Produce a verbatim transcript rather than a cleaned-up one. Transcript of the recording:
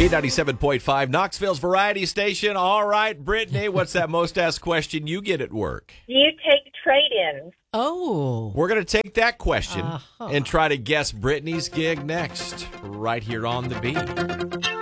B ninety-seven point five, Knoxville's variety station. All right, Brittany, what's that most asked question you get at work? Do you take trade-ins? Oh. We're going to take that question Uh-huh. and try to guess Brittany's gig next, right here on The Beat.